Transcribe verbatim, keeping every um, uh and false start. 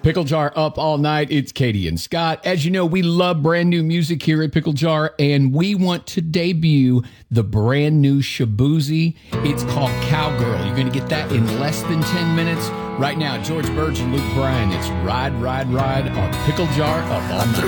Pickle Jar up all night. It's Katie and Scott. As you know, we love brand new music here at Pickle Jar, and we want to debut the brand new Shaboozey. It's called Cowgirl. You're going to get that in less than ten minutes. Right now, George Burge and Luke Bryan. It's Ride, Ride, Ride on Pickle Jar up all night.